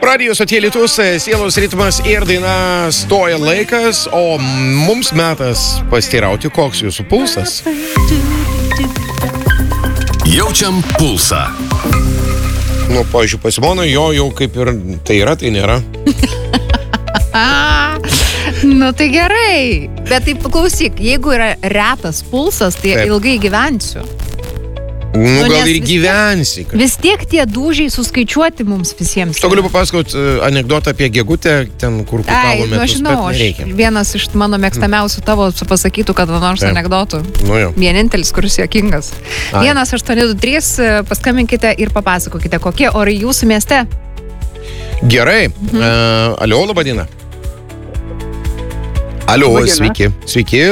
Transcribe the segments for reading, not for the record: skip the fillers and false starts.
Radio stotyje Lietus, sielos ritmas ir daina Stoja laikas, o mums metas pasiteirauti, koks jūsų pulsas. Jaučiam pulsą. Nu, pavyzdžiui, Simono jau kaip ir tai yra, tai nėra. Nu tai gerai, bet taip klausyk, jeigu yra retas pulsas, tai Taip. ilgai gyvensiu. Nu, gal nes ir gyvensi. Vis tiek tie dūžiai suskaičiuoti mums visiems. Aš galiu papasakot anekdotą apie gegutę, ten kur kukavo metus, žinau, bet nereikia. vienas iš mano mėgstamiausių tavo pasakytų, kad nors Taip. anekdotų. Nu jau. Vienintelis, kuris juokingas. Ai. 1-823, paskambinkite ir papasakokite, kokie orai jūsų mieste. Gerai. Alio, laba diena. Alio, Laba diena. sveiki. Sveiki.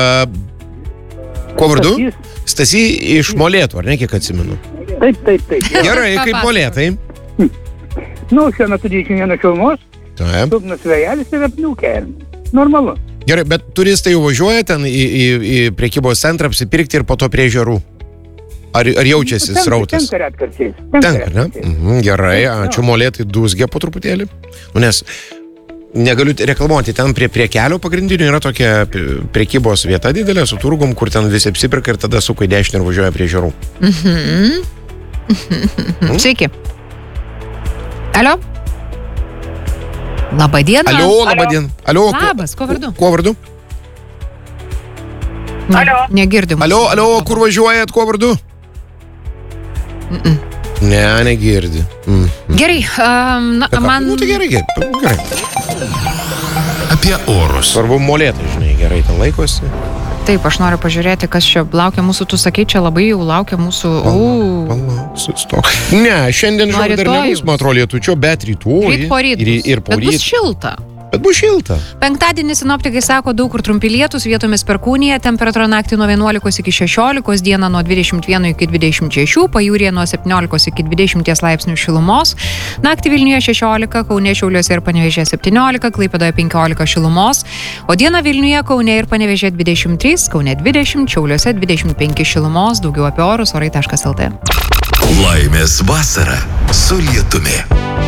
Kuo vardu? Stasy iš Molėtų, ar ne, kiek atsimenu? Taip. Gerai, kaip Papasakok. Molėtai? Nu, šiuo metu 21 šilumos, Taip. dugnas vėjelis ir apniūkė. Normalu. Gerai, bet turistai jau važiuoja ten į prekybos centrą apsipirkti ir po to prie ežerų. Ar jaučiasi srautas? Tenka retkarčiais. Tenka, ne? Gerai, ačiū, Molėtai dūzgia po truputėlį. Nu, nes negaliu reklamuoti, ten prie kelio pagrindinių yra tokia prekybos vieta didelė su turgum, kur ten visi apsipirka ir tada suka į dešinę ir važiuoja prie ežerų. Sveiki. Alio? Labą dieną. Alio, laba diena. Alio, Labas, kuo vardu? Kuo vardu? Alio. Negirdim. Alio, kur važiuojat, kuo vardu? Ne, negirdi. Gerai, man... Nu, tai gerai. Apie orus. Svarbu Molėtai, žinai, gerai ten laikosi. Taip, aš noriu pažiūrėti, kas čia laukia mūsų, tu sakai, čia labai jau laukia mūsų... Sustok. Ne, šiandien Nuo žinau, dar nebus, rytojaus. man atrodo, lietučio, bet rytoj. Ryt po ryt bus. Ir po Bet bus ryt. šilta. Bet bus šilta. Penktadienį sinoptikai sako daug kur trumpi lietūs, vietomis perkūnija, temperatūra naktį nuo 11 iki 16, dieną nuo 21 iki 26, pajūryje nuo 17 iki 20 laipsnių šilumos, naktį Vilniuje 16, Kaune, Šiauliuose ir Panevėžyje 17, Klaipėdoje 15 šilumos, o dieną Vilniuje, Kaune ir Panevėžyje 23, Kaune 20, Šiauliuose 25 šilumos, daugiau apie orus orai.lt. Laimės vasara su lietumi.